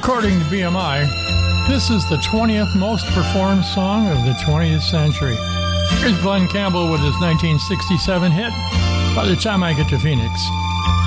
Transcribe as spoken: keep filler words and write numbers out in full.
According to B M I, this is the twentieth most performed song of the twentieth century. Here's Glenn Campbell with his nineteen sixty-seven hit, By the Time I Get to Phoenix.